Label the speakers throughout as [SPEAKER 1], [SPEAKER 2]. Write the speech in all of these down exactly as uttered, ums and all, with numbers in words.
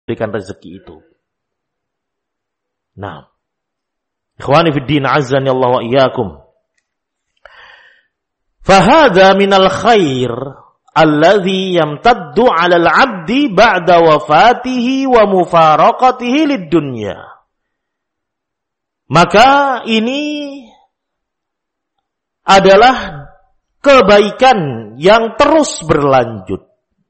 [SPEAKER 1] berikan rezeki itu. Nah, ikhwani fid din azzani Allah wa iyyakum. Fahadha minal khair alladhi yamtaddu 'alal 'abdi ba'da wafatihi wa mufaraqatihi lid-dunya. Maka ini adalah kebaikan yang terus berlanjut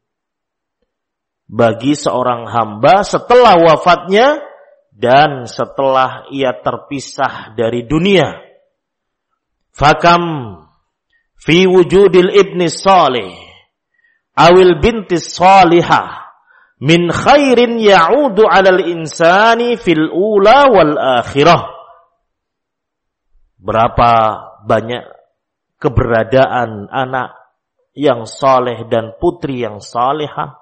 [SPEAKER 1] bagi seorang hamba setelah wafatnya dan setelah ia terpisah dari dunia. Fakam fi wujudil ibni salih awil binti salihah min khairin ya'udu 'alal insani fil ula wal akhirah. Berapa banyak keberadaan anak yang saleh dan putri yang salihah,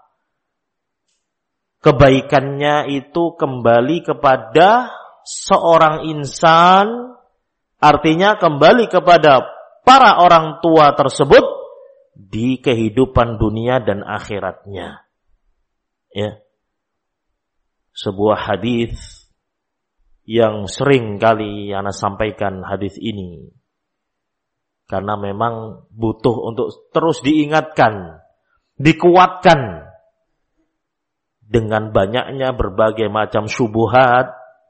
[SPEAKER 1] kebaikannya itu kembali kepada seorang insan, artinya kembali kepada para orang tua tersebut di kehidupan dunia dan akhiratnya. Ya. Sebuah hadis yang sering kali ana sampaikan hadis ini karena memang butuh untuk terus diingatkan, dikuatkan dengan banyaknya berbagai macam syubhat,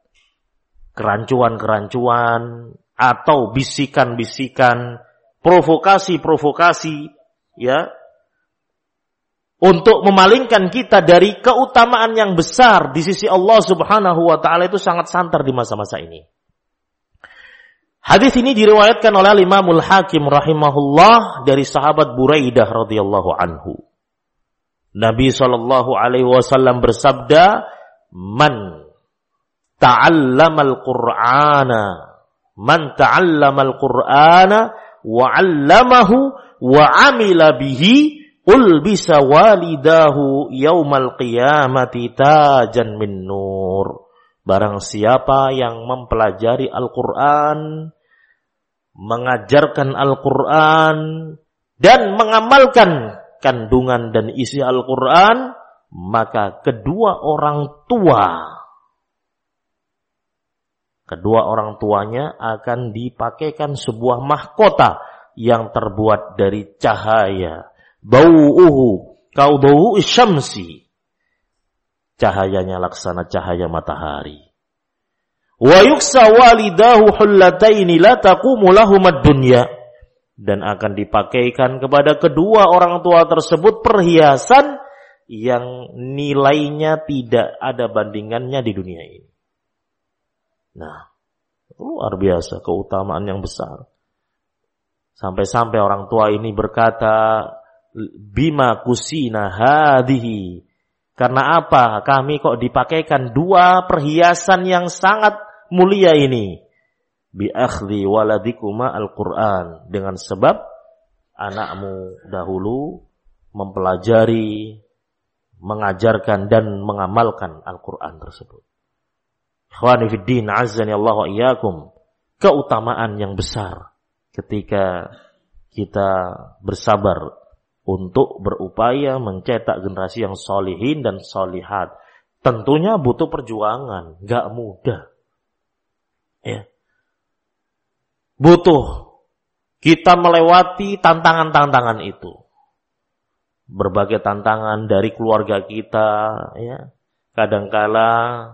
[SPEAKER 1] kerancuan-kerancuan atau bisikan-bisikan, provokasi-provokasi, ya, untuk memalingkan kita dari keutamaan yang besar di sisi Allah Subhanahu wa taala itu sangat santer di masa-masa ini. Hadis ini diriwayatkan oleh Imamul Hakim rahimahullah dari sahabat Buraidah radhiyallahu anhu. Nabi sallallahu alaihi wasallam bersabda, "Man ta'allamal Qur'ana, man ta'allamal Qur'ana wa 'allamahu wa 'amila bihi, ulbisa walidahu yaumal qiyamati tajan min nur." Barang siapa yang mempelajari Al-Qur'an, mengajarkan Al-Qur'an dan mengamalkan kandungan dan isi Al-Quran, maka kedua orang tua, kedua orang tuanya akan dipakaikan sebuah mahkota yang terbuat dari cahaya. Bau'uhu kaudau'u syamsi. Cahayanya laksana cahaya matahari. Wa yuksa walidahu hullataini la taqumu lahumad dunya. Dan akan dipakaikan kepada kedua orang tua tersebut perhiasan yang nilainya tidak ada bandingannya di dunia ini. Nah, luar biasa keutamaan yang besar. Sampai-sampai orang tua ini berkata, bima kusina hadihi. Karena apa? Kami kok dipakaikan dua perhiasan yang sangat mulia ini. Bi akhdhi waladikuma al-Qur'an, dengan sebab anakmu dahulu mempelajari, mengajarkan dan mengamalkan Al-Qur'an tersebut. Ikhwani fid din azzani Allah wa iyyakum, keutamaan yang besar ketika kita bersabar untuk berupaya mencetak generasi yang solihin dan solihat. Tentunya butuh perjuangan, enggak mudah. Ya. Butuh kita melewati tantangan-tantangan itu. Berbagai tantangan dari keluarga kita, ya. Kadangkala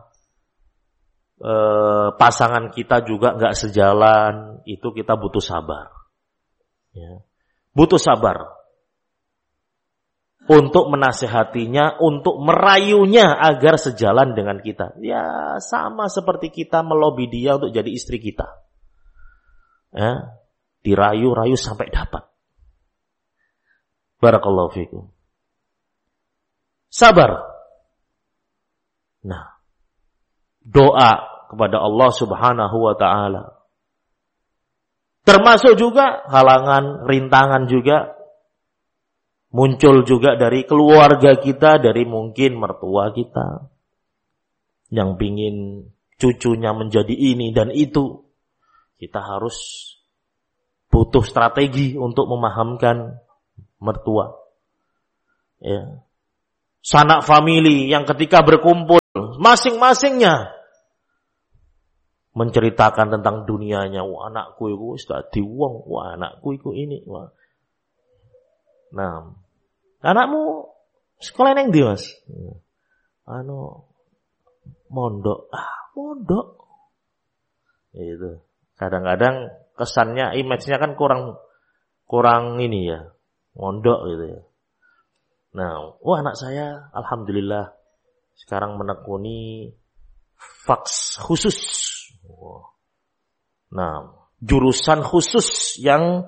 [SPEAKER 1] eh, pasangan kita juga enggak sejalan, itu kita butuh sabar. Ya. Butuh sabar untuk menasehatinya, untuk merayunya agar sejalan dengan kita. Ya, sama seperti kita melobi dia untuk jadi istri kita. Ya, dirayu-rayu sampai dapat. Barakallahu fikum. Sabar. Nah, doa kepada Allah Subhanahu wa taala. Termasuk juga halangan, rintangan juga muncul juga dari keluarga kita, dari mungkin mertua kita yang pingin cucunya menjadi ini dan itu. Kita harus butuh strategi untuk memahamkan mertua. Ya. Sanak famili yang ketika berkumpul masing-masingnya menceritakan tentang dunianya. Wah, anakku itu wis dadi wong, wah anakku itu ini, wah. Nah, anakmu sekolah nang ndi, Mas? Anu mondok. Ah, mondok. Itu. Kadang-kadang kesannya, image-nya kan kurang kurang ini ya. Mondok gitu ya. Nah, wah anak saya alhamdulillah sekarang menekuni faks khusus. Nah, jurusan khusus yang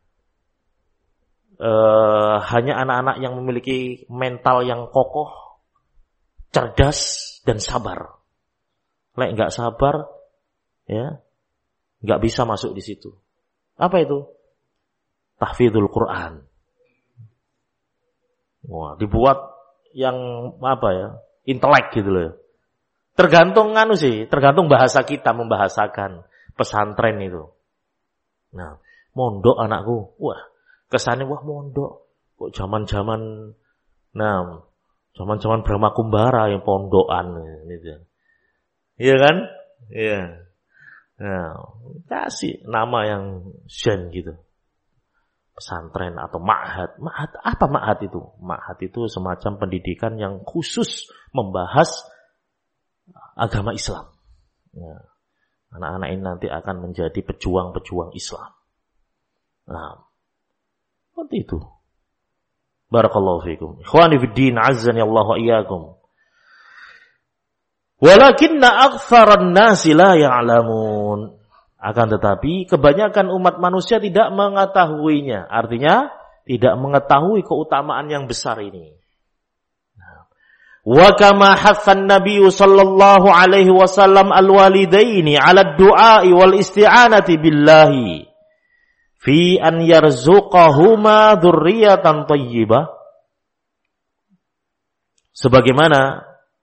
[SPEAKER 1] uh, hanya anak-anak yang memiliki mental yang kokoh, cerdas dan sabar. Lek enggak sabar, ya, enggak bisa masuk di situ. Apa itu? Tahfidzul Quran. Wah, dibuat yang apa ya? Intelek gitu loh. Tergantung anu sih, tergantung bahasa kita membahasakan pesantren itu. Nah, mondok anakku. Wah, kesannya wah mondok. Kok zaman-zaman nah, zaman-zaman Brahma Kumbara yang pondokan gitu. Iya kan? Iya. Nah, kasih nama yang zen gitu. Pesantren atau ma'had. Ma'had apa ma'had itu? Ma'had itu semacam pendidikan yang khusus membahas agama Islam. Ya. Anak-anak ini nanti akan menjadi pejuang-pejuang Islam. Nah, seperti itu. Barakallahu fiikum. Ikhwani fid din, azzani Allah wa iyyakum. Walakinna aktsaran nasi la ya'lamun. Akan tetapi kebanyakan umat manusia tidak mengetahuinya. Artinya tidak mengetahui keutamaan yang besar ini. Wa kama hathan Nabi sallallahu alaihi wasallam al-walidaini 'ala ad-du'a'i wal isti'anati billahi fi an yarzuqahuma dzurriyyatan thayyibah. Sebagaimana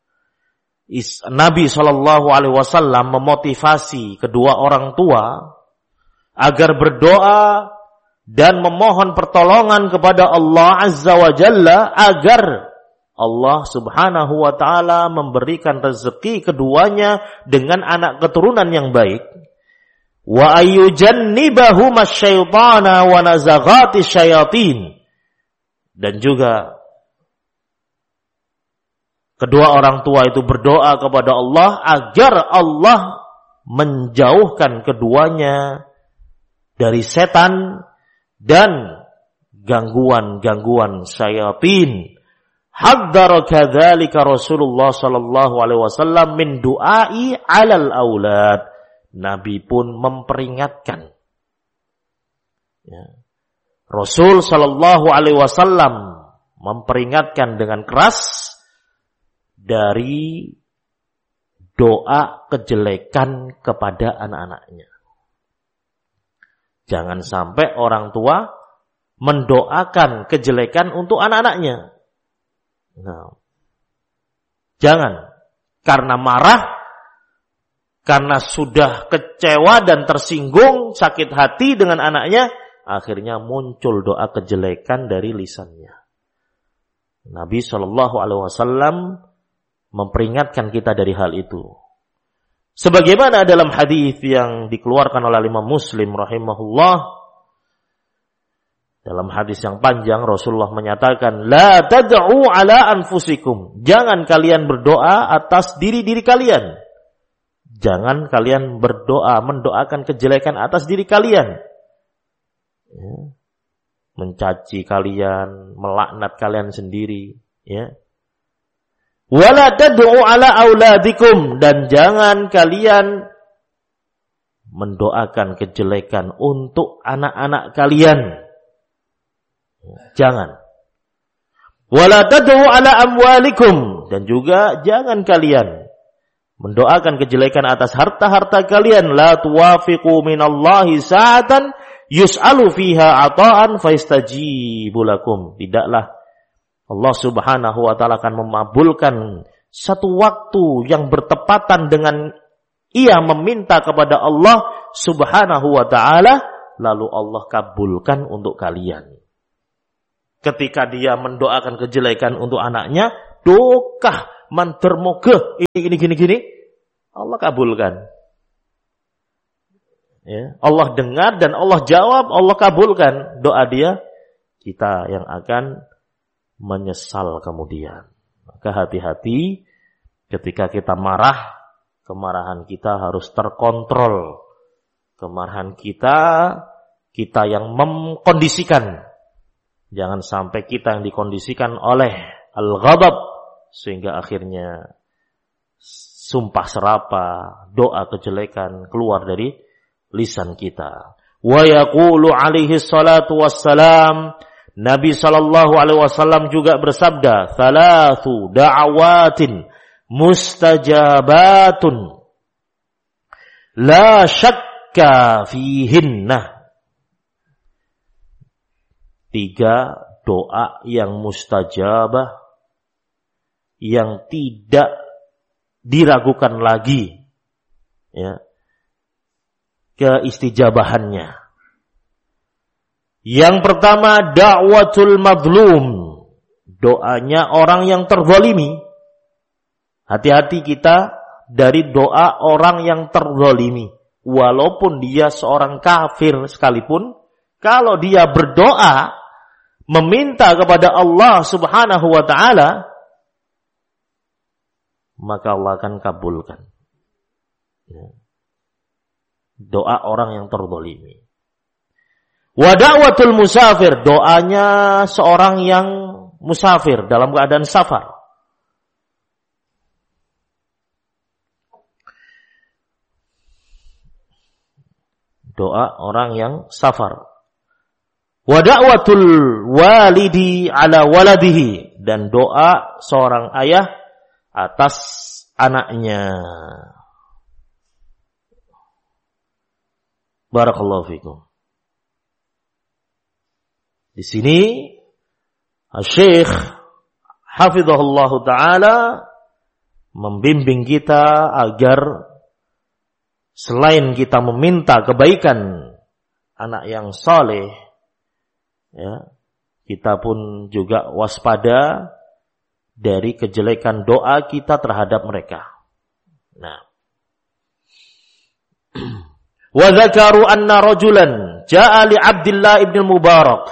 [SPEAKER 1] Nabi sallallahu alaihi wasallam memotivasi kedua orang tua agar berdoa dan memohon pertolongan kepada Allah Azza wa Jalla agar Allah Subhanahu wa taala memberikan rezeki keduanya dengan anak keturunan yang baik. Wa ayyujannibahum asyaitana wa nazaghati syayatin. Dan juga kedua orang tua itu berdoa kepada Allah agar Allah menjauhkan keduanya dari setan dan gangguan-gangguan syayatin. Haddara kadzalika Rasulullah sallallahu alaihi wasallam min du'ai 'alal aulad. Nabi pun memperingatkan. Ya. Rasul sallallahu alaihi wasallam memperingatkan dengan keras dari doa kejelekan kepada anak-anaknya. Jangan sampai orang tua mendoakan kejelekan untuk anak-anaknya. Nah, jangan karena marah, karena sudah kecewa dan tersinggung, sakit hati dengan anaknya, akhirnya muncul doa kejelekan dari lisannya. Nabi shallallahu alaihi wasallam memperingatkan kita dari hal itu. Sebagaimana dalam hadis yang dikeluarkan oleh Imam Muslim rahimahullah, dalam hadis yang panjang Rasulullah menyatakan, la tad'u ala anfusikum. Jangan kalian berdoa atas diri-diri kalian. Jangan kalian berdoa, mendoakan kejelekan atas diri kalian. Ya. Mencaci kalian, melaknat kalian sendiri. Ya. Wala tad'u ala auladikum. Dan jangan kalian mendoakan kejelekan untuk anak-anak kalian. Jangan. Wala tad'u ala amwalikum. Dan juga jangan kalian mendoakan kejelekan atas harta-harta kalian. La tuwafiqu minallahi sa'atan yus'alu fiha ata'an faistajibu lakum. Tidaklah Allah Subhanahu wa taala akan memabulkan satu waktu yang bertepatan dengan ia meminta kepada Allah Subhanahu wa taala, lalu Allah kabulkan untuk kalian. Ketika dia mendoakan kejelekan untuk anaknya, dokah mandermoga ini gini gini gini, Allah kabulkan. Ya, Allah dengar dan Allah jawab, Allah kabulkan doa dia. Kita yang akan menyesal kemudian. Maka hati-hati ketika kita marah, kemarahan kita harus terkontrol. Kemarahan kita, kita yang mengkondisikan. Jangan sampai kita yang dikondisikan oleh al-ghadab, sehingga akhirnya sumpah serapa, doa kejelekan keluar dari lisan kita. Wa yaqulu alaihi salatu wassalam, Nabi sallallahu alaihi wasallam juga bersabda, "Thalathu da'awatin mustajabatun la syakka fihinna." Tiga doa yang mustajabah, yang tidak diragukan lagi, ya, keistijabahannya. Yang pertama, da'watul mazlum, doanya orang yang terzalimi. Hati-hati kita dari doa orang yang terzalimi. Walaupun dia seorang kafir sekalipun, kalau dia berdoa meminta kepada Allah Subhanahu wa taala, maka Allah akan kabulkan. Ya. Doa orang yang terzalimi. Wa da'watul musafir, doanya seorang yang musafir dalam keadaan safar. Doa orang yang safar. Wa da'watul walidi ala waladihi, dan doa seorang ayah atas anaknya. Barakallahu fikum. Di sini Syekh hafizahullah taala membimbing kita agar selain kita meminta kebaikan anak yang saleh, ya, kita pun juga waspada dari kejelekan doa kita terhadap mereka. Nah, wa dzakaru anna rajulan jaa'a li Abdullah ibn Mubarak.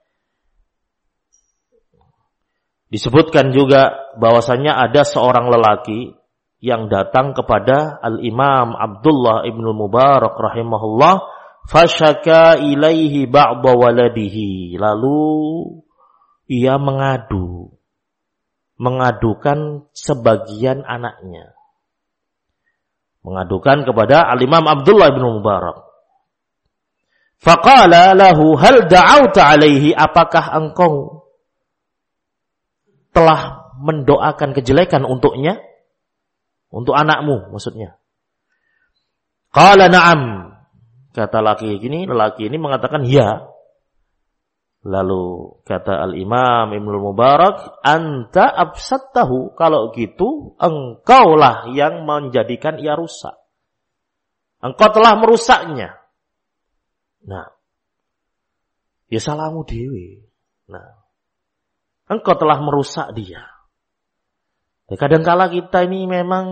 [SPEAKER 1] Disebutkan juga bahwasanya ada seorang lelaki yang datang kepada Al-Imam Abdullah ibn Mubarak rahimahullah, fasyaka ilaihi ba'da waladihi. Lalu ia mengadu, mengadukan sebagian anaknya. Mengadukan kepada Al-Imam Abdullah bin Mubarak. Faqala lahu hal da'auta alaihi, apakah engkau telah mendoakan kejelekan untuknya? Untuk anakmu maksudnya. Qala na'am. Kata laki ini, lelaki ini mengatakan ya. Lalu kata Al-Imam Ibnu Mubarak, anta absattahu, kalau gitu engkaulah yang menjadikan ia rusak. Engkau telah merusaknya. Nah, ya salahmu dewe. Nah, engkau telah merusak dia. Ya, kadangkala kita ini memang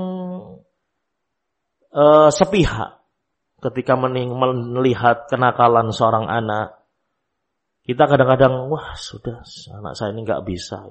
[SPEAKER 1] uh, sepihak ketika melihat kenakalan seorang anak. Kita kadang-kadang, wah sudah, anak saya ini nggak bisa,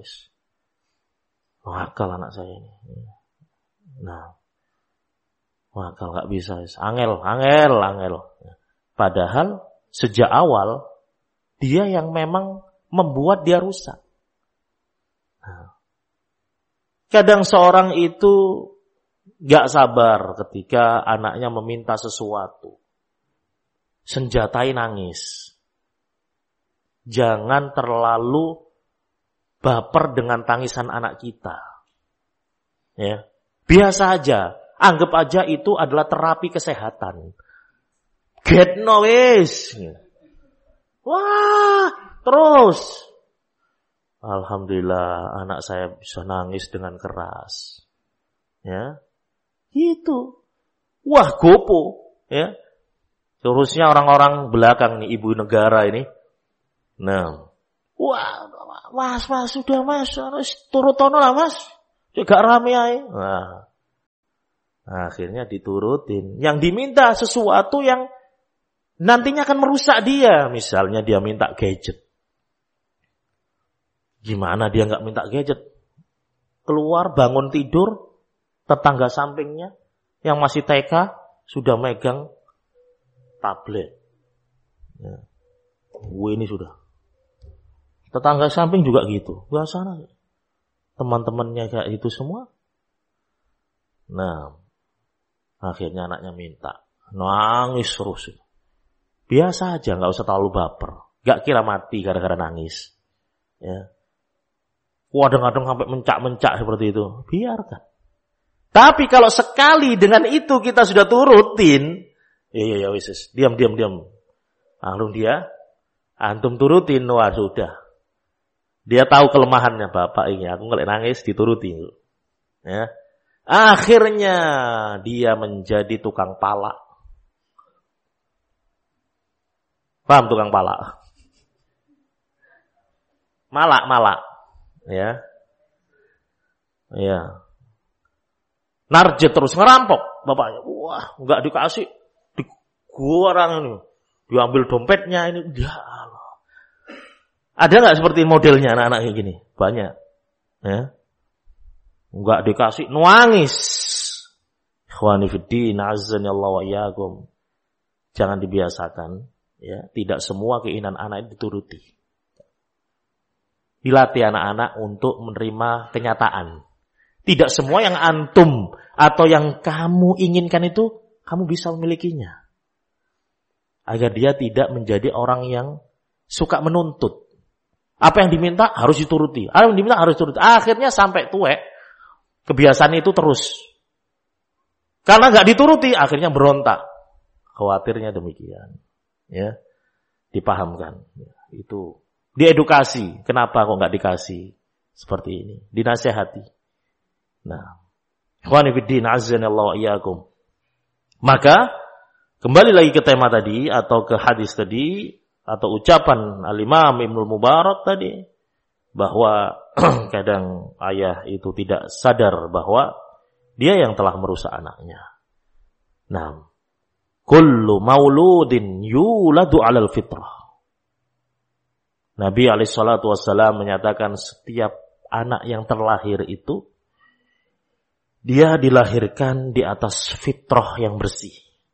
[SPEAKER 1] wakal anak saya ini. Nah, wakal nggak bisa, angel, angel, angel. Padahal sejak awal dia yang memang membuat dia rusak. Nah, kadang seorang itu nggak sabar ketika anaknya meminta sesuatu, senjatai nangis. Jangan terlalu baper dengan tangisan anak kita. Ya, biasa aja, anggap aja itu adalah terapi kesehatan. Get no wis. Wah, terus. Alhamdulillah anak saya bisa nangis dengan keras. Ya. Gitu. Wah, gopo, ya. Terusnya orang-orang belakang nih, ibu negara ini. Nah, wah, mas, mas, sudah mas, harus turutono lah mas. Cek gak rame ae. Nah, akhirnya diturutin. Yang diminta sesuatu yang nantinya akan merusak dia. Misalnya dia minta gadget. Gimana dia nggak minta gadget? Keluar bangun tidur, tetangga sampingnya yang masih T K sudah megang tablet. Ya. Wih, ini sudah. Tetangga samping juga gitu. Biasa teman-temannya kayak itu semua. Nah, akhirnya anaknya minta. Nangis terus. Biasa aja, nggak usah terlalu baper. Nggak kira mati gara-gara nangis. Ya. Kadang-kadang sampai mencak-mencak seperti itu. Biarkan. Tapi kalau sekali dengan itu kita sudah turutin, ya ya ya wis, diam diam diam. Lalu dia antum turutin, wah sudah. Dia tahu kelemahannya bapak ini. Aku kalau nangis dituruti. Ya. Akhirnya dia menjadi tukang palak. Paham tukang palak? Malak-malak. Ya. Ya. Narjet terus ngerampok bapaknya. Wah, enggak dikasih. Digorang ini. Diambil dompetnya ini. Ya Allah. Ada enggak seperti modelnya anak-anak kayak gini? Banyak. Ya. Enggak dikasih, nangis. Ikhwani fiddin, azzani Allah wa iyyakum. Jangan dibiasakan, ya. Tidak semua keinginan anak itu dituruti. Dilatih anak-anak untuk menerima kenyataan. Tidak semua yang antum atau yang kamu inginkan itu kamu bisa memilikinya. Agar dia tidak menjadi orang yang suka menuntut. Apa yang diminta harus dituruti. Apa yang diminta harus dituruti. Akhirnya sampai tuwek kebiasaan itu terus. Karena nggak dituruti, akhirnya berontak. Khawatirnya demikian. Ya, dipahamkan. Ya, itu diedukasi. Kenapa kok nggak dikasih seperti ini? Dinasehati. Nah, ikhwani fiddin, azzanallahu wa iyyakum. Maka kembali lagi ke tema tadi atau ke hadis tadi atau ucapan Al-Imam Ibnu Mubarak tadi bahwa kadang ayah itu tidak sadar bahwa dia yang telah merusak anaknya. Nah, kullu mauludin yuladu 'alal fitrah. Nabi alaihi salatu wassalam menyatakan setiap anak yang terlahir itu dia dilahirkan di atas fitrah yang bersih.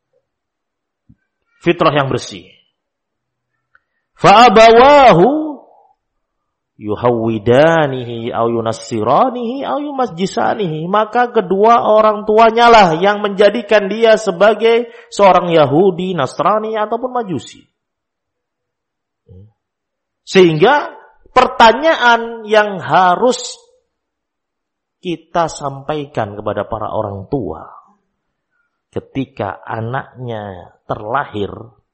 [SPEAKER 1] Fitrah yang bersih. Fa abawahu yuhawwidanihi au yunassiranihi au yumajjisanihi, maka kedua orang tuanya lah yang menjadikan dia sebagai seorang Yahudi, Nasrani ataupun Majusi. Sehingga pertanyaan yang harus kita sampaikan kepada para orang tua ketika anaknya terlahir,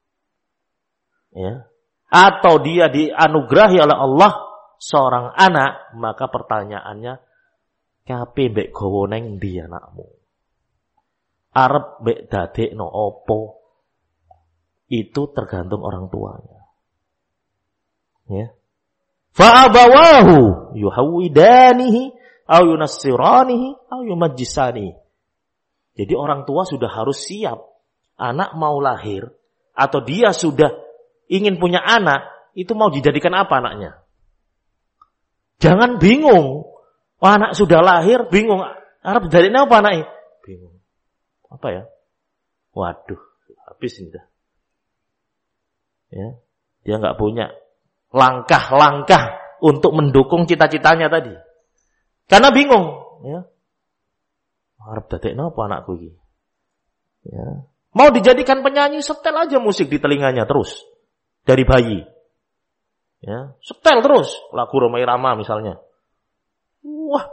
[SPEAKER 1] ya, atau dia dianugerahi oleh Allah seorang anak, maka pertanyaannya, kape mbek gawa nang ndi anakmu? Arep mbek dadekno opo? Itu tergantung orang tuanya. Ya. Fa abawahu yuhawidanihi au yunassiranihi au yumajjisanihi. Jadi orang tua sudah harus siap. Anak mau lahir atau dia sudah ingin punya anak, itu mau dijadikan apa anaknya? Jangan bingung. Wah, anak sudah lahir, bingung. Arep dadekne apa anaknya? Bingung. Apa ya? Waduh, habis ini dah. Ya, dia enggak punya langkah-langkah untuk mendukung cita-citanya tadi. Karena bingung, ya. Arep dadekne apa anakku iki? Ya. Mau dijadikan penyanyi, setel aja musik di telinganya terus. Dari bayi. Ya, setel terus lagu Rhoma Irama misalnya. Wah.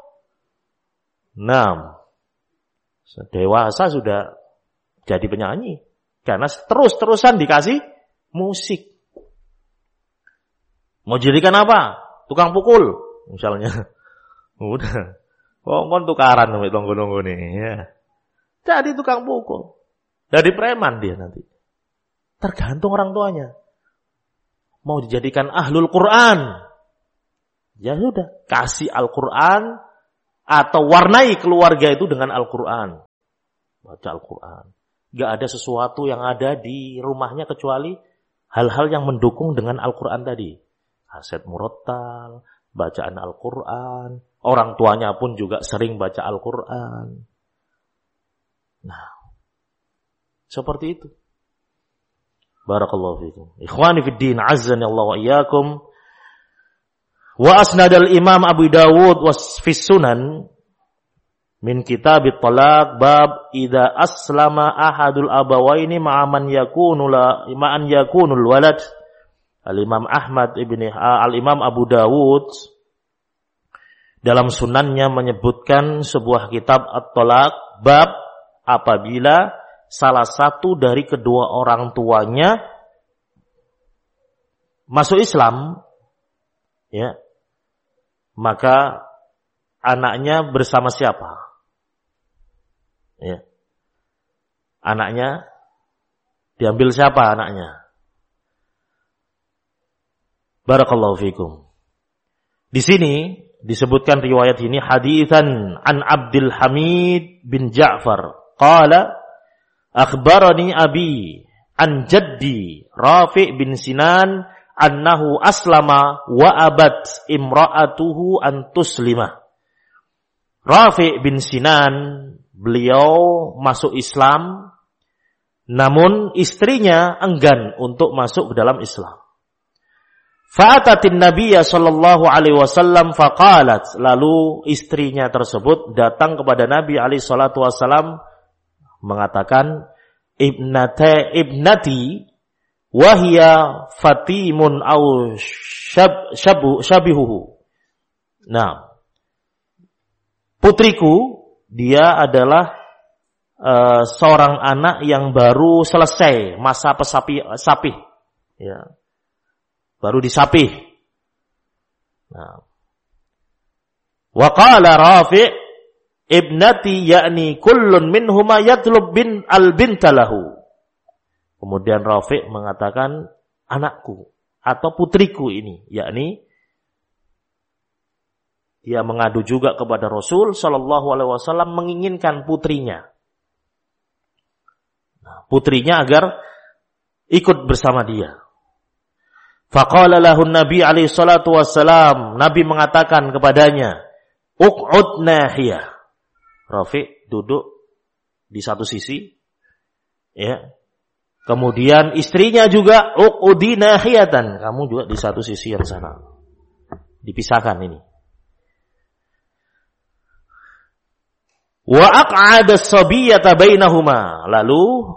[SPEAKER 1] Nah, dewasa sudah jadi penyanyi karena terus-terusan dikasih musik. Mau jadikan apa? Tukang pukul misalnya. Udah. Kok tukaran sama tonggo-tonggo nih ya. Jadi tukang pukul. Jadi preman dia nanti. Tergantung orang tuanya. Mau dijadikan ahlul Quran, ya sudah, kasih Al-Quran, atau warnai keluarga itu dengan Al-Quran. Baca Al-Quran. Gak ada sesuatu yang ada di rumahnya kecuali hal-hal yang mendukung dengan Al-Quran tadi. Hasid murattal, bacaan Al-Quran. Orang tuanya pun juga sering baca Al-Quran. Nah, seperti itu. Barakallahu fikum. Ikhwani fid din, azzani Allah wa iyyakum. Wa asnadal Imam Abu Dawud was fis Sunan min kitab at-talaq bab idza aslama ahadul abawaini ma'a man yakunu la ma'an yakunul walad. Al-Imam Ahmad ibni Al-Imam Abu Dawud dalam sunannya menyebutkan sebuah kitab at-talaq bab apabila salah satu dari kedua orang tuanya masuk Islam, ya, maka anaknya bersama siapa? Ya. Anaknya diambil siapa anaknya? Barakallahu fikum. Di sini disebutkan riwayat ini haditsan an Abdul Hamid bin Ja'far qala akhbarani abi an jaddi Rafi' bin Sinan annahu aslama wa abat imra'atuhu an tuslima. Rafi' bin Sinan beliau masuk Islam namun istrinya enggan untuk masuk ke dalam Islam. Fa'atatin Nabiyya sallallahu alaihi wasallam faqalat, lalu istrinya tersebut datang kepada Nabi alaihi salatu wasallam mengatakan ibnate ibnati wahia fatimun au syab, syabu syabihuhu. Nah, putriku dia adalah uh, seorang anak yang baru selesai masa pesapi sapih, ya. Baru disapih. Nah. Wa qala Rafi' ibnati yakni kullun minhuma yatlub bin al-binta lahu. Kemudian Rafi' mengatakan anakku atau putriku ini, yakni dia mengadu juga kepada Rasul sallallahu alaihi wasallam menginginkan putrinya. Nah, putrinya agar ikut bersama dia. Faqala lahu Nabi alaihi salatu wassalam, Nabi mengatakan kepadanya, uq'ud nahiyah. Rafi' duduk di satu sisi, ya. Kemudian istrinya juga uq'udi nahiyatan, kamu juga di satu sisi yang sana. Dipisahkan ini. Wa aq'ada as-sabiyyata bainahuma. Lalu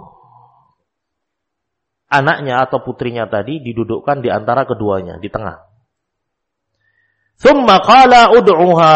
[SPEAKER 1] anaknya atau putrinya tadi didudukkan di antara keduanya, di tengah. Thumma qala ud'uha.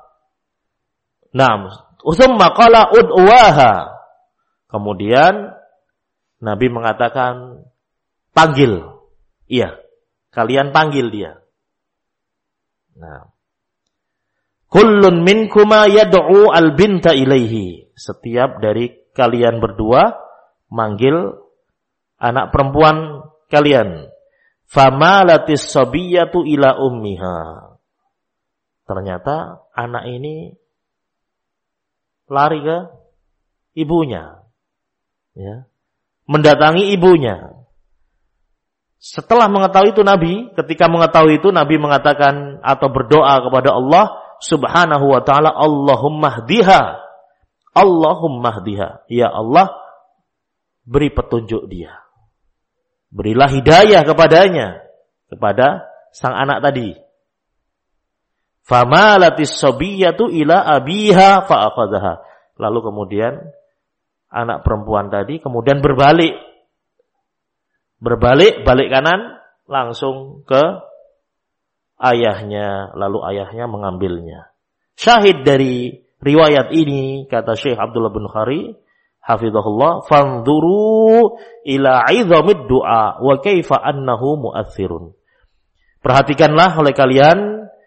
[SPEAKER 1] Naam, thumma qala ud'uha. Kemudian Nabi mengatakan, panggil. Iya, kalian panggil dia. Nah. Kullun minkuma yad'u al-binta ilaihi. Setiap dari kalian berdua manggil anak perempuan kalian. Famalatis sabiyatu ila ummiha. Ternyata anak ini lari ke ibunya. Ya. Mendatangi ibunya. Setelah mengetahui itu Nabi, ketika mengetahui itu Nabi mengatakan atau berdoa kepada Allah Subhanahu wa ta'ala, Allahumma hdiha. Allahumma hdiha. Ya Allah, beri petunjuk dia. Berilah hidayah kepadanya, kepada sang anak tadi. Famalatis sabiyatu ila abiha fa'akhadhaha. Lalu kemudian anak perempuan tadi kemudian berbalik. Berbalik, balik kanan, langsung ke ayahnya. Lalu ayahnya mengambilnya. Syahid dari riwayat ini, kata Syekh Abdullah bin Khari, hafizahullah, fanzuru ila 'idhamid du'a wa kaifa annahu mu'athirun. Perhatikanlah oleh kalian,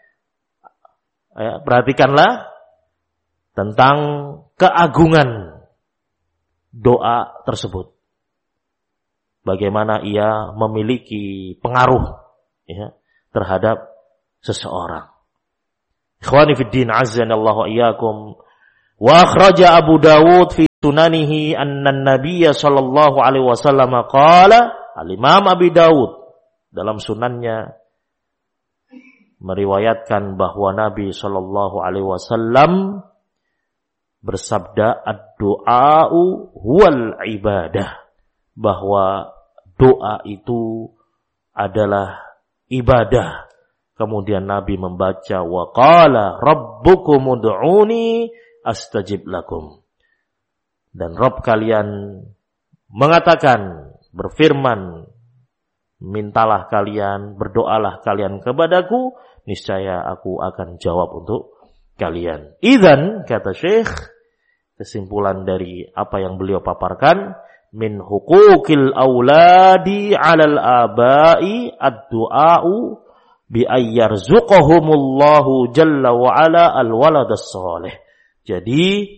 [SPEAKER 1] ya, perhatikanlah tentang keagungan doa tersebut. Bagaimana ia memiliki pengaruh, ya, terhadap seseorang. Ikhwani fid din, azzanallahu wa iyyakum. Wa akhraja Abu Dawud fi sunanihi anna an-nabiy sallallahu alaihi wasallam qala, al-Imam Abi Dawud dalam sunannya meriwayatkan bahwa Nabi sallallahu alaihi wasallam bersabda, ad-du'a'u huwal ibadah, bahwa doa itu adalah ibadah. Kemudian Nabi membaca, wa qala rabbukum ud'uni astajib lakum. Dan Rabb kalian mengatakan, berfirman, mintalah kalian, berdoalah kalian kepadaku, niscaya aku akan jawab untuk kalian. Idzan, kata Syekh, kesimpulan dari apa yang beliau paparkan, min huquqil auladi 'alal aba'i ad-du'a'u bi ayyarzuqahumullahu jalla wa ala al-waladas salih. Jadi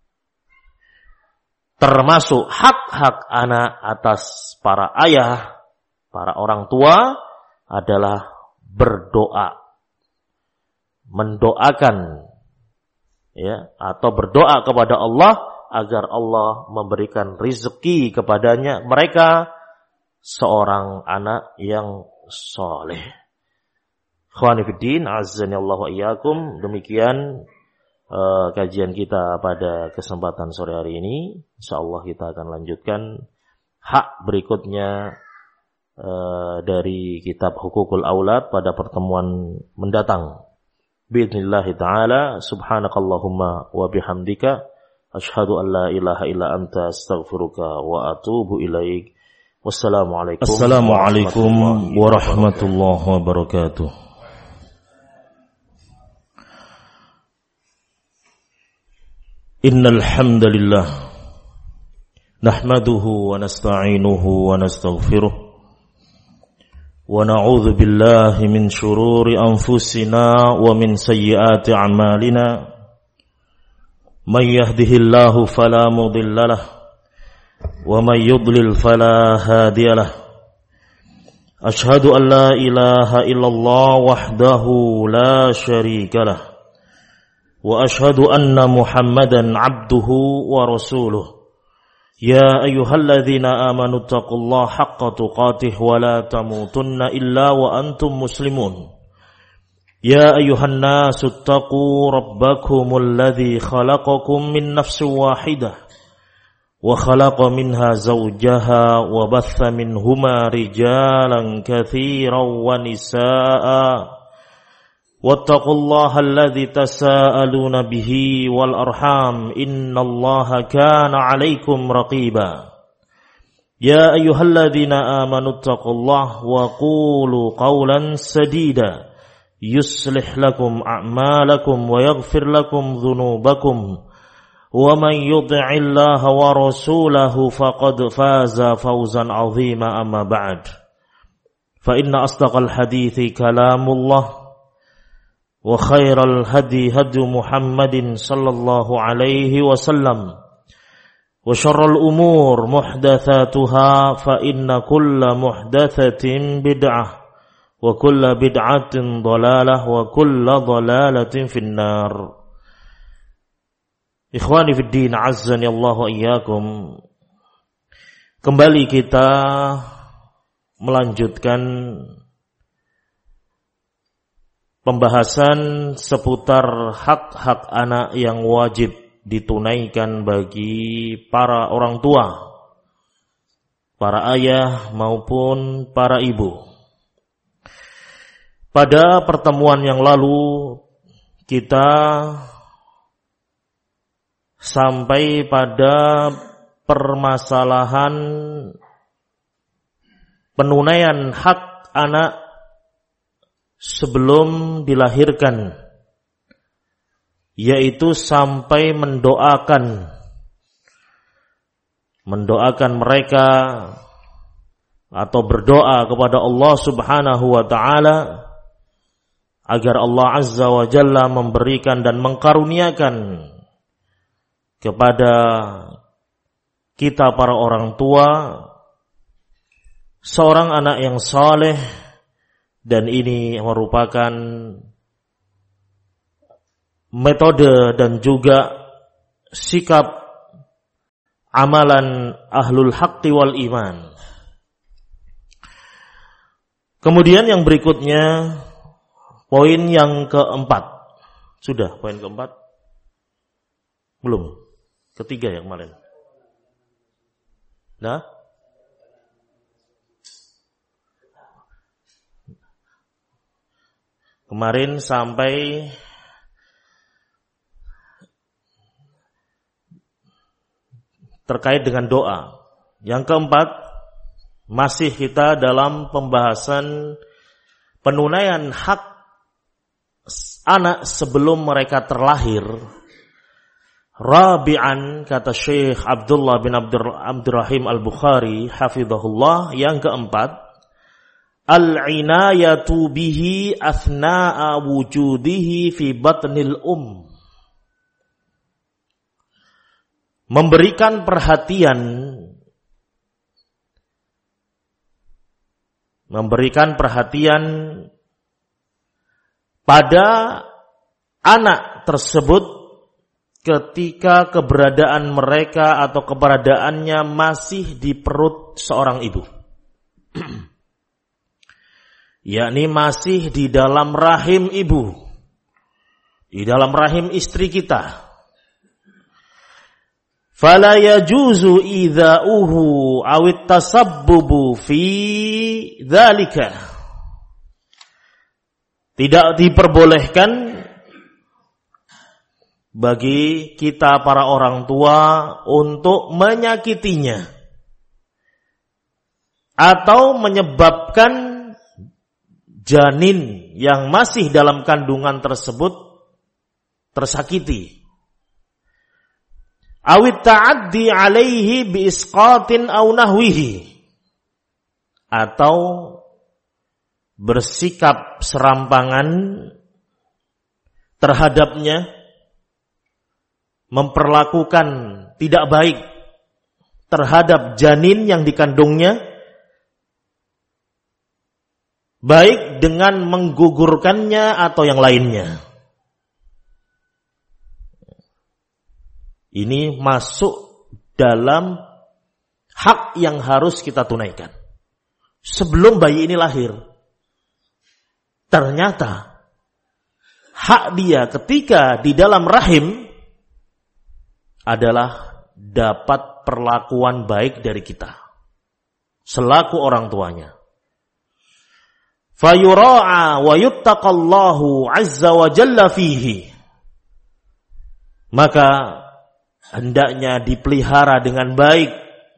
[SPEAKER 1] termasuk hak-hak anak atas para ayah, para orang tua adalah berdoa, mendoakan, ya, atau berdoa kepada Allah agar Allah memberikan rezeki kepadanya mereka seorang anak yang soleh. Ikhwani fiddin, azzani Allah wa iyyakum. Demikian uh, kajian kita pada kesempatan sore hari ini. Insyaallah kita akan lanjutkan hak berikutnya uh, dari kitab Hukukul Aulad pada pertemuan mendatang. Bi'idnillahi ta'ala. Subhanakallahumma wa bihamdika asyhadu an la ilaha illa anta astaghfiruka wa atubu ilaik. Wassalamualaikum
[SPEAKER 2] Assalamualaikum warahmatullahi wabarakatuh. Innal hamdalillah nahmaduhu wa nasta'inuhu wa nastaghfiruh wa na'udzu billahi min shururi anfusina wa min sayyiati a'malina. Man yahdihillahu fala mudilla lahu wa man yudlil fala hadiya lahu. Ashhadu an la ilaha illallah wahdahu la syarika lahu wa ashhadu anna Muhammadan abduhu wa rasuluh. Ya ayyuhalladzina amanu taqullaha haqqa tuqatih wa la tamutunna illa wa antum muslimun. Ya ayyuhan nasu ittaqu rabbakumul ladzi khalaqakum min nafsin wahidah wa khalaqa minha zawjaha wa batha minhuma rijalan katsiran wa nisaa'a. Wattaqullaha alladzi tasaaluna bihi wal arham innallaha kana 'alaikum raqiba. Ya ayyuhalladzina amanu taqullaha wa qulu qawlan sadida yuslih lakum a'malakum wa yaghfir lakum dhunubakum wa man yuti'illaha wa rasulahu faqad faza fawzan 'azima. Amma ba'd. Fa inna asdaqal hadithi kalamullah wa khairal hadi hadi Muhammadin sallallahu alaihi wasallam wa syarrul umur muhdatsatuha fa inna kulla muhdatsatin bid'ah wa kulla bid'atin dhalalah wa kulla dhalalatin finnar. Ikhwani fid din, azzani Allah wa iyyakum. Kembali kita melanjutkan pembahasan seputar hak-hak anak yang wajib ditunaikan bagi para orang tua, para ayah maupun para ibu. Pada pertemuan yang lalu kita sampai pada permasalahan penunaian hak anak sebelum dilahirkan, yaitu sampai mendoakan mendoakan mereka atau berdoa kepada Allah Subhanahu wa taala agar Allah Azza wa Jalla memberikan dan mengkaruniakan kepada kita para orang tua seorang anak yang saleh. Dan ini merupakan
[SPEAKER 1] metode dan juga sikap amalan ahlul haqqi wal iman. Kemudian yang berikutnya, poin yang keempat. Sudah poin keempat? Belum. Ketiga yang kemarin. Nah? Kemarin sampai terkait dengan doa. Yang keempat, masih kita dalam pembahasan penunaian hak anak sebelum mereka terlahir. Rabi'an, kata Syekh Abdullah bin Abdurrahim Al-Bukhari hafizahullah, yang keempat, al-inayatu bihi athna'a wujudihi fi batnil um. Memberikan perhatian memberikan perhatian pada anak tersebut ketika keberadaan mereka atau keberadaannya masih di perut seorang ibu. Yakni masih di dalam rahim ibu, di dalam rahim istri kita. Fala yajuzu idza'uhu awit tasabbubu fi dzalika. Tidak diperbolehkan bagi kita para orang tua untuk menyakitinya atau menyebabkan janin yang masih dalam kandungan tersebut tersakiti. Awit ta'addi alaihi bi isqatin aw nahwihi, atau bersikap serampangan terhadapnya, memperlakukan tidak baik terhadap janin yang dikandungnya, baik dengan menggugurkannya atau yang lainnya. Ini masuk dalam hak yang harus kita tunaikan sebelum bayi ini lahir. Ternyata hak dia ketika di dalam rahim adalah dapat perlakuan baik dari kita selaku orang tuanya. Fayura'a wa yuttaqallahu azza wa jalla fihi. Maka hendaknya dipelihara dengan baik,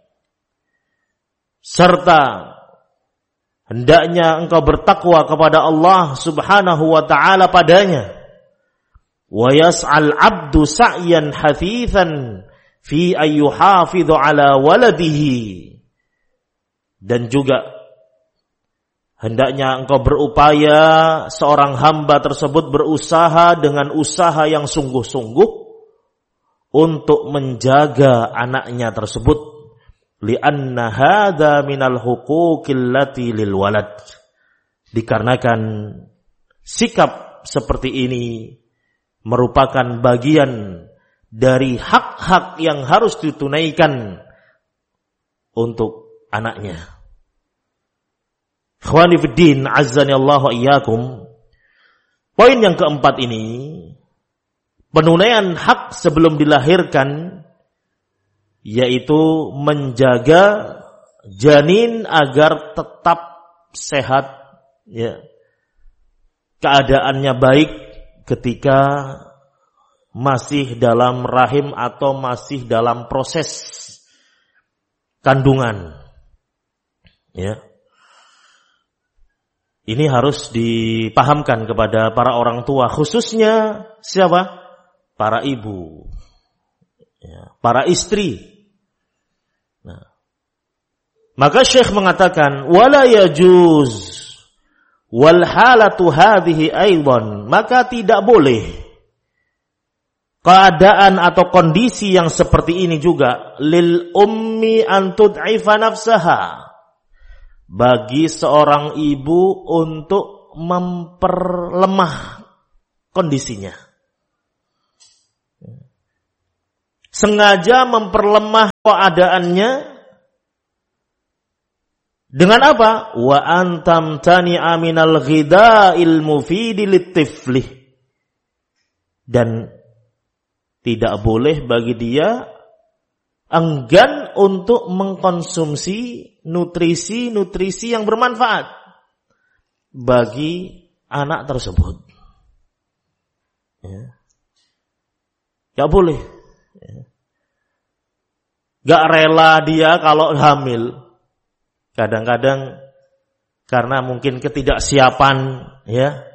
[SPEAKER 1] serta hendaknya engkau bertakwa kepada Allah subhanahu wa ta'ala padanya. Wa yas'al abdu sa'yan hathithan fi ayyuhafidhu ala waladihi. Dan juga hendaknya engkau berupaya, seorang hamba tersebut berusaha dengan usaha yang sungguh-sungguh untuk menjaga anaknya tersebut, li'anna hadza minal huquqil lati lil walad. Dikarenakan sikap seperti ini merupakan bagian dari hak-hak yang harus ditunaikan untuk anaknya. Ikhwani fiddin, azzani Allah wa iyyakum. Poin yang keempat ini, penunaian hak sebelum dilahirkan, yaitu menjaga janin agar tetap sehat, ya, keadaannya baik ketika masih dalam rahim atau masih dalam proses kandungan. Ya. Ini harus dipahamkan kepada para orang tua, khususnya siapa? Para ibu, ya, para istri. Nah, maka Syekh mengatakan, wala yajuz wal halatu hadhihi aidan, maka tidak boleh keadaan atau kondisi yang seperti ini juga, lil ummi an tud'ifa nafsaha, bagi seorang ibu untuk memperlemah kondisinya. sengaja memperlemah keadaannya dengan apa? Wa antam tani'a minal ghida'il mufidi litiflih. Dan tidak boleh bagi dia enggan untuk mengkonsumsi nutrisi-nutrisi yang bermanfaat bagi anak tersebut. Ya. Gak boleh. Ya. Gak rela dia kalau hamil. Kadang-kadang karena mungkin ketidaksiapan, ya,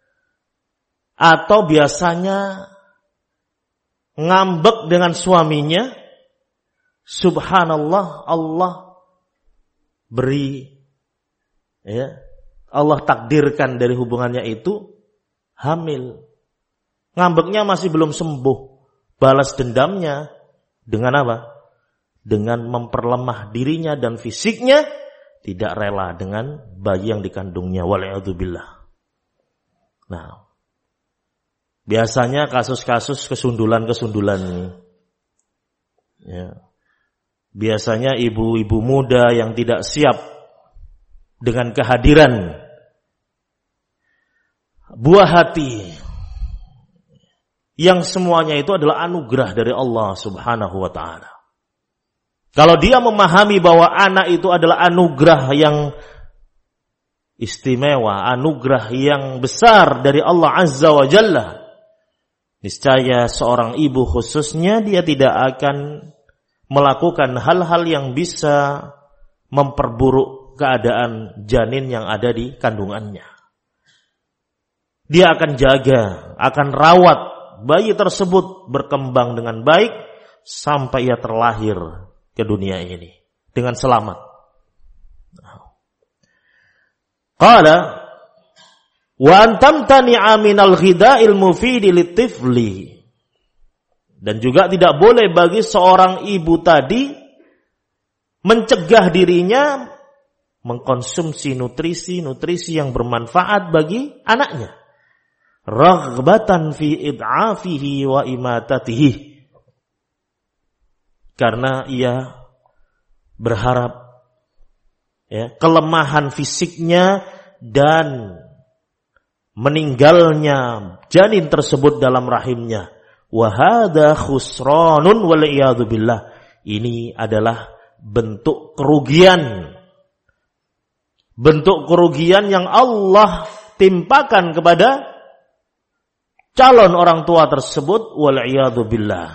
[SPEAKER 1] atau biasanya ngambek dengan suaminya, subhanallah, Allah beri, ya, Allah takdirkan dari hubungannya itu hamil. Ngambeknya masih belum sembuh, balas dendamnya dengan apa? Dengan memperlemah dirinya dan fisiknya, tidak rela dengan bayi yang dikandungnya. Wal'iyadzubillah. Nah, biasanya kasus-kasus kesundulan-kesundulan ini, ya, biasanya ibu-ibu muda yang tidak siap dengan kehadiran buah hati yang semuanya itu adalah anugerah dari Allah Subhanahu wa ta'ala. Kalau dia memahami bahwa anak itu adalah anugerah yang istimewa, anugerah yang besar dari Allah Azza wa Jalla, niscaya seorang ibu khususnya dia tidak akan melakukan hal-hal yang bisa memperburuk keadaan janin yang ada di kandungannya. Dia akan jaga, akan rawat bayi tersebut berkembang dengan baik sampai ia terlahir ke dunia ini dengan selamat. Qala wa antam tani'a minal ghida'il mufidi litifli. Dan juga tidak boleh bagi seorang ibu tadi mencegah dirinya mengkonsumsi nutrisi-nutrisi yang bermanfaat bagi anaknya. Raghbatan fi id'afihi wa imatatihi. Karena ia berharap, ya, kelemahan fisiknya dan meninggalnya janin tersebut dalam rahimnya. Wa hadza khusranun wal iyadu billah. Ini adalah bentuk kerugian. Bentuk kerugian yang Allah timpakan kepada calon orang tua tersebut, wal iyadu billah.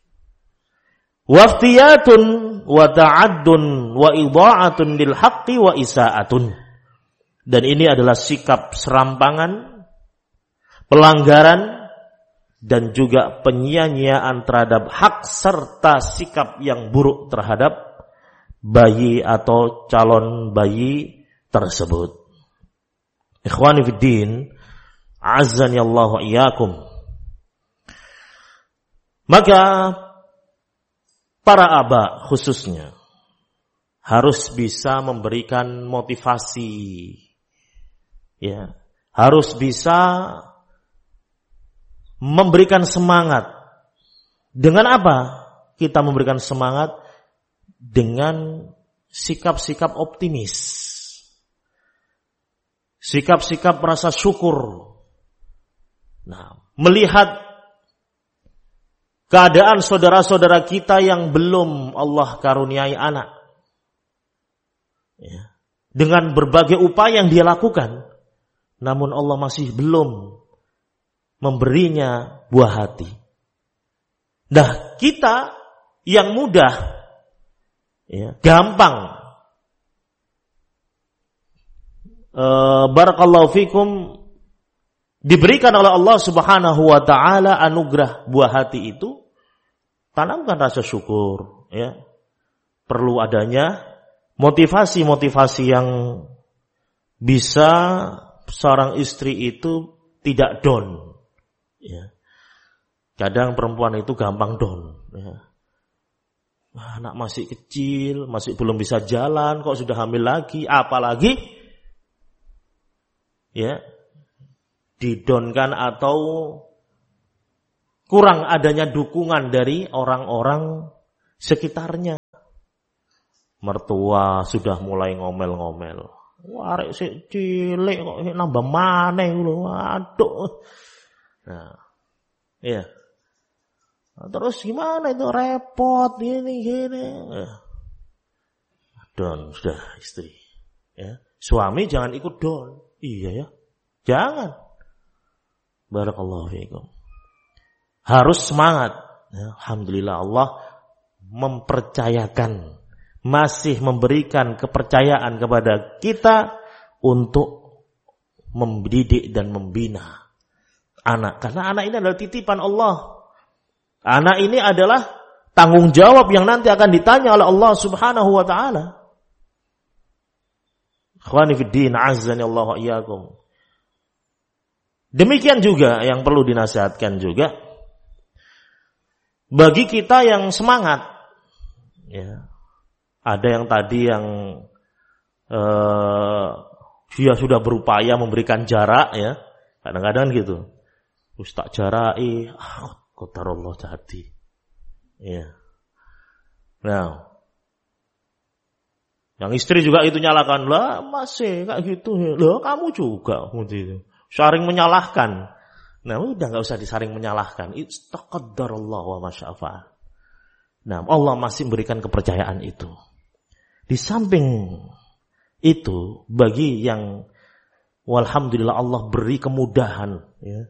[SPEAKER 1] Waftiyatun wa ta'addun wa idha'atun lil haqqi wa isaatun. Dan ini adalah sikap serampangan, pelanggaran, dan juga penyia-nyiaan terhadap hak serta sikap yang buruk terhadap bayi atau calon bayi tersebut. Ikhwani fiddin, azzani Allah wa iyyakum. Maka para aba khususnya harus bisa memberikan motivasi, ya, harus bisa memberikan semangat. Dengan apa kita memberikan semangat? Dengan sikap-sikap optimis, sikap-sikap rasa syukur. Nah, melihat keadaan saudara-saudara kita yang belum Allah karuniai anak, ya, dengan berbagai upaya yang dia lakukan, namun Allah masih belum memberinya buah hati. Nah, kita yang mudah, ya, gampang, e, barakallahu fikum, diberikan oleh Allah Subhanahu wa ta'ala anugerah buah hati itu, tanamkan rasa syukur, ya. Perlu adanya motivasi-motivasi yang bisa seorang istri itu tidak down, ya. Kadang perempuan itu gampang down, ya. Anak masih kecil, masih belum bisa jalan, kok sudah hamil lagi, apalagi, ya, didonkan atau kurang adanya dukungan dari orang-orang sekitarnya. Mertua sudah mulai ngomel-ngomel. Wah, arek sik cilik kok nambah maneh lho. Aduh. Nah, iya. Nah, terus gimana itu repot gini gini. Don sudah istri. Ya. Suami jangan ikut don. Iya ya. Jangan. Barakallahu fiikum. Harus semangat. Ya, alhamdulillah Allah mempercayakan, masih memberikan kepercayaan kepada kita untuk mendidik dan membina anak. Karena anak ini adalah titipan Allah. Anak ini adalah tanggung jawab yang nanti akan ditanya oleh Allah Subhanahu wa taala. Ikhwani fid din, azzani Allah wa iyyakum. Demikian juga yang perlu dinasihatkan juga bagi kita yang semangat. Ya. Ada yang tadi yang uh, dia sudah berupaya memberikan jarak ya. Kadang-kadang gitu. Ustaz jarai, ah, qadarullah jadi. Ya. Nah, yang istri juga itu nyalakan, lah masih kayak gitu, lah kamu juga, gitu. Saring menyalahkan. Nah, udah nggak usah disaring menyalahkan. Istaqaddarullah wa masya'afa'al. Nah, Allah masih memberikan kepercayaan itu. Di samping itu, bagi yang walhamdulillah Allah beri kemudahan ya,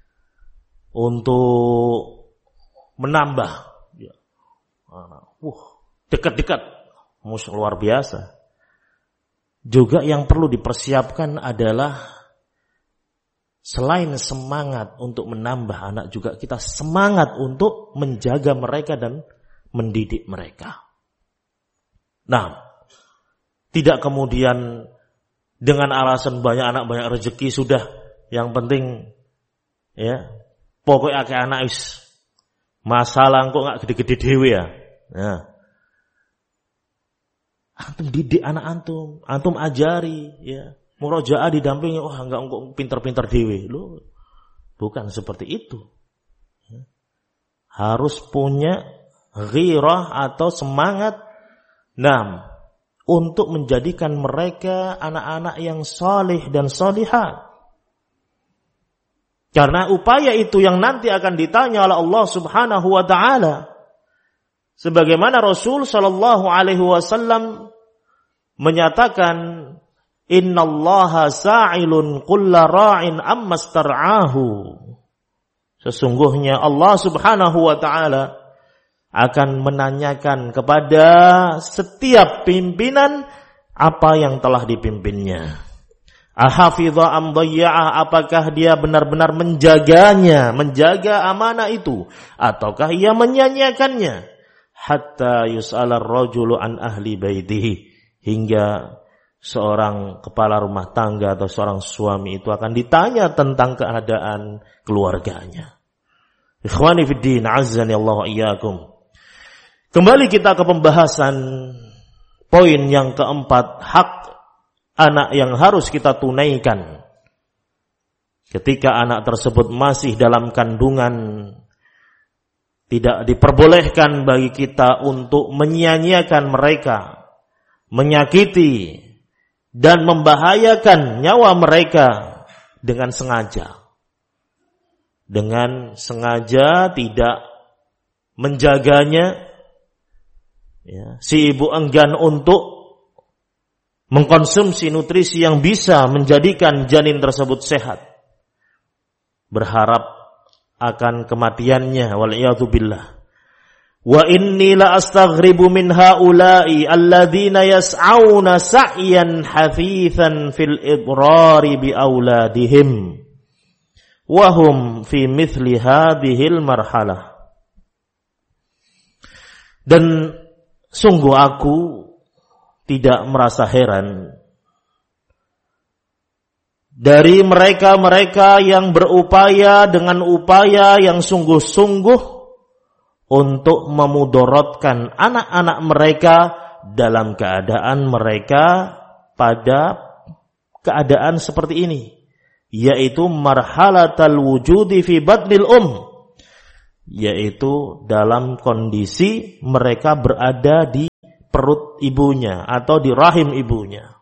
[SPEAKER 1] untuk menambah, ya. Wah, dekat-dekat. Mus luar biasa. Juga yang perlu dipersiapkan adalah selain semangat untuk menambah anak, juga kita semangat untuk menjaga mereka dan mendidik mereka. Nah, tidak kemudian dengan alasan banyak anak banyak rezeki sudah, yang penting ya pokoknya akeh anak is masalah kok nggak gede-gede dewe ya. Nah, antum didik anak antum, antum ajari, ya. Murojaah didampingi, oh enggak engkau pinter-pinter dewe, loh. Bukan seperti itu. Ya. Harus punya ghirah atau semangat, nah, untuk menjadikan mereka anak-anak yang salih dan salihah. Karena upaya itu yang nanti akan ditanya oleh Allah Subhanahu wa taala. Sebagaimana Rasul sallallahu alaihi wasallam menyatakan, innallaha sa'ilun kulla ra'in amma star'ahu. Sesungguhnya Allah Subhanahu wa taala akan menanyakan kepada setiap pimpinan apa yang telah dipimpinnya. Ahafidha am dhayya'ah, apakah dia benar-benar menjaganya, menjaga amanah itu, ataukah ia menyanyiakannya? Hatta yus'ala ar-rajulu an ahli baitihi, hingga seorang kepala rumah tangga atau seorang suami itu akan ditanya tentang keadaan keluarganya. Ikhwani fid din, azzani Allah wa iyyakum. Kembali kita ke pembahasan poin yang keempat, hak anak yang harus kita tunaikan ketika anak tersebut masih dalam kandungan. Tidak diperbolehkan bagi kita untuk menyia-nyiakan mereka, menyakiti dan membahayakan nyawa mereka dengan sengaja. Dengan sengaja tidak menjaganya, ya, si ibu enggan untuk mengkonsumsi nutrisi yang bisa menjadikan janin tersebut sehat, berharap akan kematiannya, wal'iyadzu billah. Wa inni la astaghribu min haula'i alladzina yas'auna sa'yan hafithan fil idrari bi auladihim wa hum fi mithli hadhil marhalah. Dan sungguh aku tidak merasa heran dari mereka-mereka yang berupaya dengan upaya yang sungguh-sungguh untuk memudorotkan anak-anak mereka dalam keadaan mereka pada keadaan seperti ini, yaitu marhalatal wujudi fi batnil um, yaitu dalam kondisi mereka berada di perut ibunya atau di rahim ibunya.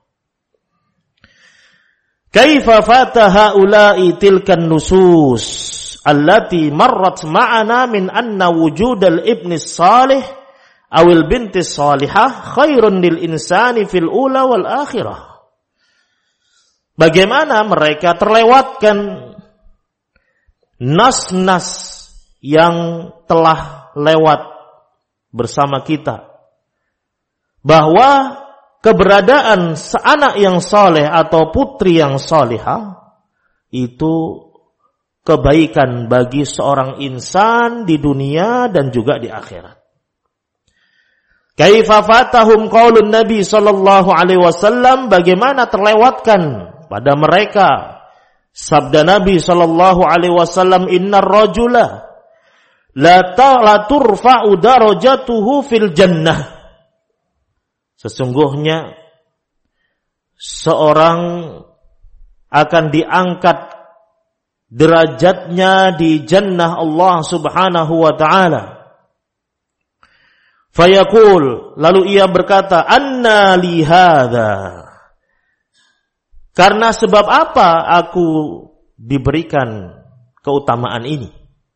[SPEAKER 1] Kaifa fataha ulai tilkan nusus allati marrat ma'ana min anna wujudal ibni salih awil binti salihah khairun lil insani fil ula wal akhirah. Bagaimana mereka terlewatkan nas-nas yang telah lewat bersama kita, bahwa keberadaan seanak yang saleh atau putri yang salihah itu kebaikan bagi seorang insan di dunia dan juga di akhirat. Kaifa fatahum qaulun Nabi sallallahu alaihi wasallam, bagaimana terlewatkan pada mereka sabda Nabi sallallahu alaihi wasallam, innar rajula la ta'la turfa'u darajatuhu fil jannah. Sesungguhnya seorang akan diangkat derajatnya di jannah Allah Subhanahu wa taala. Fayaqul, lalu ia berkata, anna li hadza, karena sebab apa aku diberikan keutamaan ini?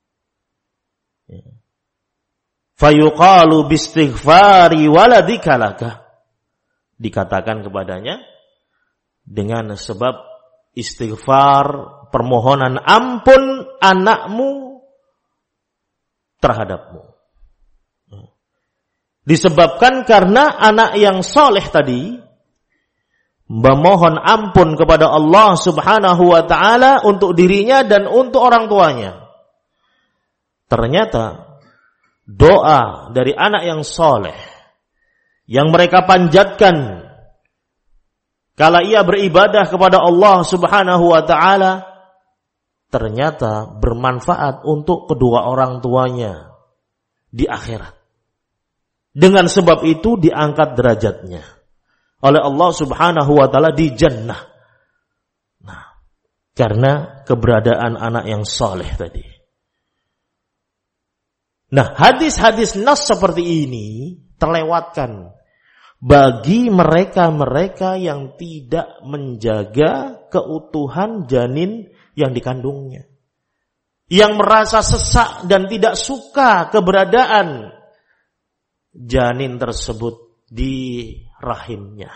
[SPEAKER 1] Fayuqalu bistighfari waladika laka, dikatakan kepadanya dengan sebab istighfar, permohonan ampun anakmu terhadapmu. Disebabkan karena anak yang soleh tadi memohon ampun kepada Allah Subhanahu wa ta'ala untuk dirinya dan untuk orang tuanya. Ternyata doa dari anak yang soleh yang mereka panjatkan kala ia beribadah kepada Allah Subhanahu wa ta'ala ternyata bermanfaat untuk kedua orang tuanya di akhirat. Dengan sebab itu diangkat derajatnya oleh Allah Subhanahu wa ta'ala di jannah. Nah, karena keberadaan anak yang soleh tadi. Nah, hadis-hadis nas seperti ini terlewatkan bagi mereka-mereka yang tidak menjaga keutuhan janin yang dikandungnya, yang merasa sesak dan tidak suka keberadaan janin tersebut di rahimnya.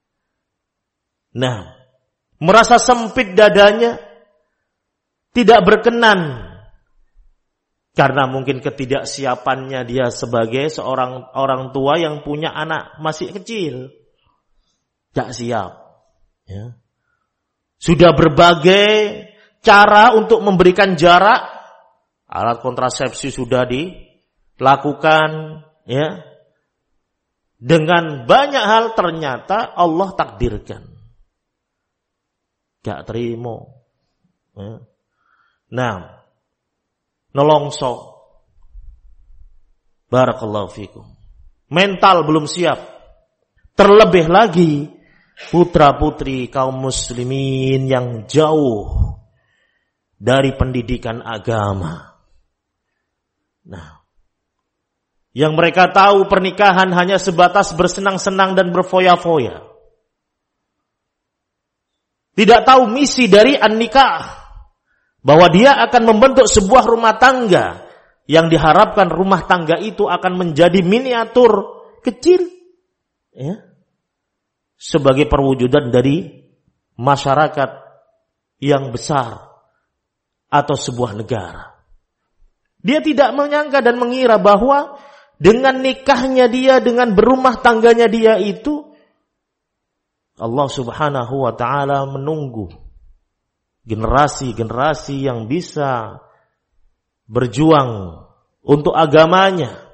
[SPEAKER 1] Nah, merasa sempit dadanya, tidak berkenan karena mungkin ketidaksiapannya dia sebagai seorang orang tua yang punya anak masih kecil, tidak siap. Ya. Sudah berbagai cara untuk memberikan jarak, alat kontrasepsi sudah dilakukan, ya. Dengan banyak hal ternyata Allah takdirkan. Gak terima. Ya. Nah, nolongso. Barakallahu fikum. Mental belum siap. Terlebih lagi putra-putri kaum muslimin yang jauh dari pendidikan agama. Nah, yang mereka tahu pernikahan hanya sebatas bersenang-senang dan berfoya-foya. Tidak tahu misi dari an-nikah, bahwa dia akan membentuk sebuah rumah tangga yang diharapkan rumah tangga itu akan menjadi miniatur kecil, ya, sebagai perwujudan dari masyarakat yang besar atau sebuah negara. Dia tidak menyangka dan mengira bahwa dengan nikahnya dia, dengan berumah tangganya dia itu, Allah Subhanahu wa ta'ala menunggu generasi-generasi yang bisa berjuang untuk agamanya.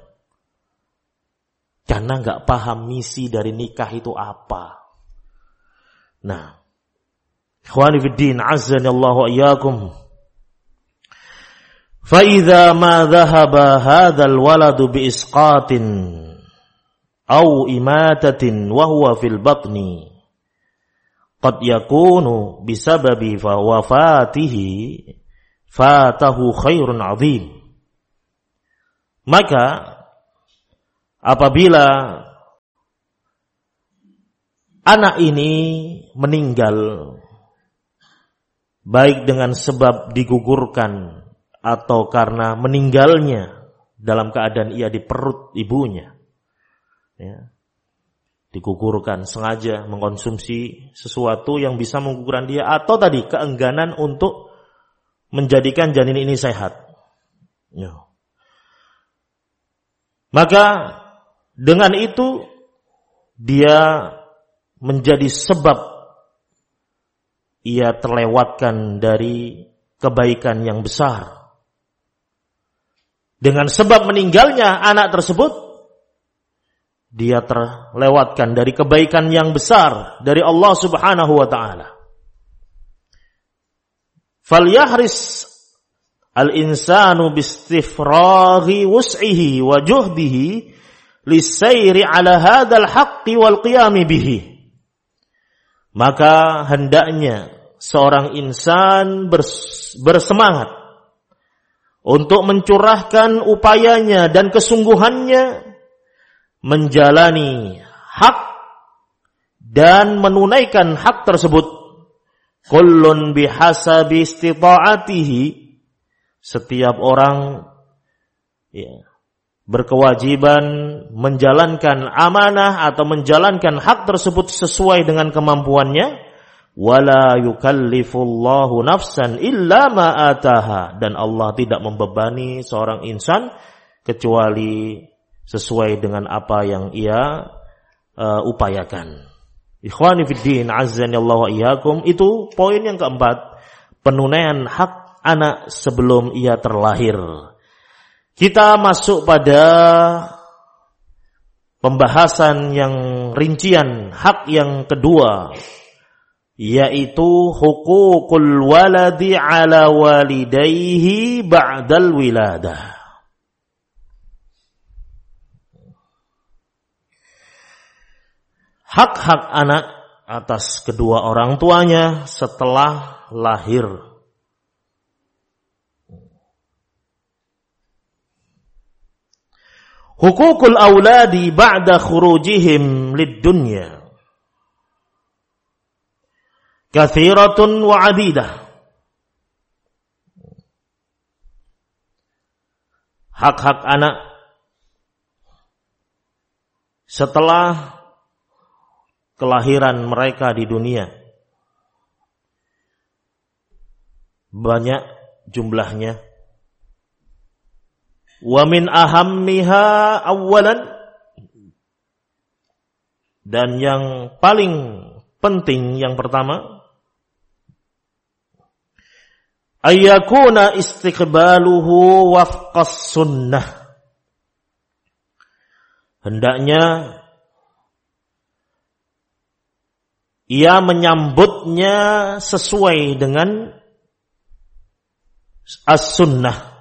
[SPEAKER 1] Karena gak paham misi dari nikah itu apa. Nah, ikhwani fiddin, azzanallahu wa iyyakum. فَإِذَا مَا ذَهَبَ هَذَا الْوَلَدُ بِإِسْقَاطٍ أَوْ إِمَاتَةٍ وَهُوَ فِي الْبَطْنِ قَدْ يَكُونُ بِسَبَبِ وَفَاتِهِ فَاتَهُ خَيْرٌ عَظِيمٌ. Maka apabila anak ini meninggal baik dengan sebab digugurkan atau karena meninggalnya dalam keadaan ia di perut ibunya, ya, digugurkan sengaja mengkonsumsi sesuatu yang bisa menggugurkan dia, atau tadi keengganan untuk menjadikan janin ini sehat, ya. Maka dengan itu dia menjadi sebab ia terlewatkan dari kebaikan yang besar. Dengan sebab meninggalnya anak tersebut, dia terlewatkan dari kebaikan yang besar dari Allah Subhanahu wa ta'ala. Falyahris al-insanu bistifraghi wus'ihi wa juhdihi lisayri ala hadzal haqqi wal qiyami bihi. Maka hendaknya seorang insan bersemangat untuk mencurahkan upayanya dan kesungguhannya menjalani hak dan menunaikan hak tersebut. Kullun bihasabi istita'atihi, setiap orang, ya, berkewajiban menjalankan amanah atau menjalankan hak tersebut sesuai dengan kemampuannya. Wala yukallifullahu nafsan illa ma ataha, dan Allah tidak membebani seorang insan kecuali sesuai dengan apa yang ia uh, upayakan. Ikhwani fiddin, azzanillahu wa iyyakum, itu poin yang keempat, penunaian hak anak sebelum ia terlahir. Kita masuk pada pembahasan yang rincian hak yang kedua, yaitu hukukul waladi ala walidayhi ba'dal wiladah. Hak-hak anak atas kedua orang tuanya setelah lahir. Hukukul auladi ba'da khurujihim lid-dunya kathiratun wa adidah. Hak-hak anak setelah kelahiran mereka di dunia banyak jumlahnya. Wa min ahammiha awwalan, dan yang paling penting yang pertama, ayyakuna istiqbaluhu wafqas sunnah, hendaknya ia menyambutnya sesuai dengan as-sunnah,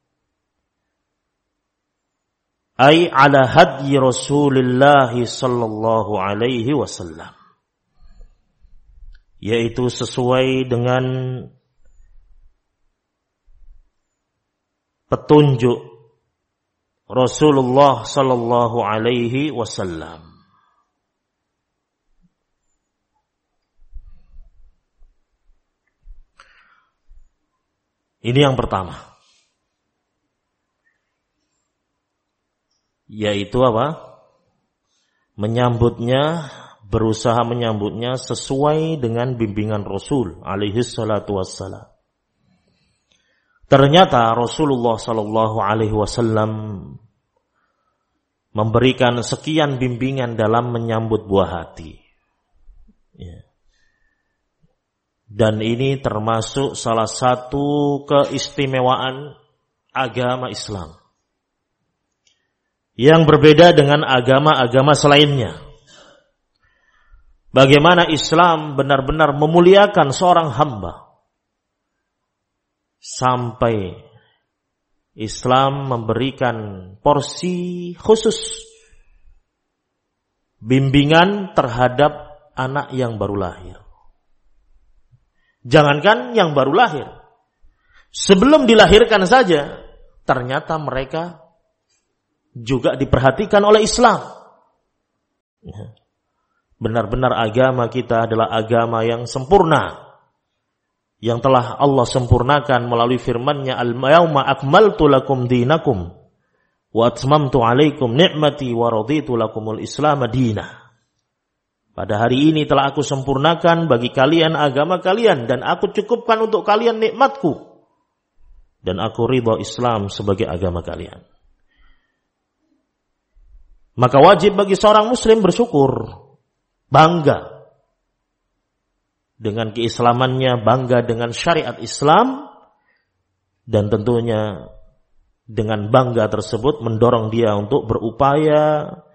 [SPEAKER 1] ay ala hadyi Rasulullah sallallahu alaihi wasallam, yaitu sesuai dengan petunjuk Rasulullah sallallahu alaihi wasallam. Ini yang pertama, yaitu apa? Menyambutnya, berusaha menyambutnya sesuai dengan bimbingan Rasul alaihi salatu wassalam. Ternyata Rasulullah sallallahu alaihi wasallam memberikan sekian bimbingan dalam menyambut buah hati, ya. Dan ini termasuk salah satu keistimewaan agama Islam yang berbeda dengan agama-agama selainnya. Bagaimana Islam benar-benar memuliakan seorang hamba, sampai Islam memberikan porsi khusus bimbingan terhadap anak yang baru lahir. Jangankan yang baru lahir, sebelum dilahirkan saja ternyata mereka juga diperhatikan oleh Islam. Benar-benar agama kita adalah agama yang sempurna, yang telah Allah sempurnakan melalui firman-Nya, al-yauma akmaltu lakum dinakum wa atmamtu alaikum ni'mati wa raditu lakumul Islam madina. Pada hari ini telah aku sempurnakan bagi kalian agama kalian dan aku cukupkan untuk kalian nikmatku dan aku ridha Islam sebagai agama kalian. Maka wajib bagi seorang muslim bersyukur, bangga dengan keislamannya, bangga dengan syariat Islam, dan tentunya dengan bangga tersebut mendorong dia untuk berupaya